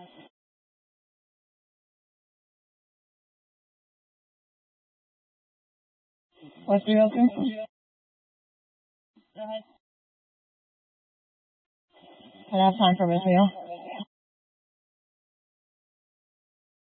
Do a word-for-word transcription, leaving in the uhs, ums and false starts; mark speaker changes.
Speaker 1: What do you do? I don't have time for Miss Meal.